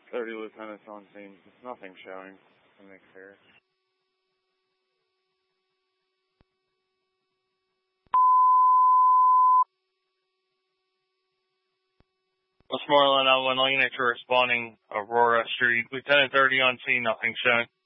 30 lieutenants on scene. Nothing showing. To make clear. Westmoreland, L1 Lena to responding Aurora Street. Lieutenant 30 on scene, nothing showing.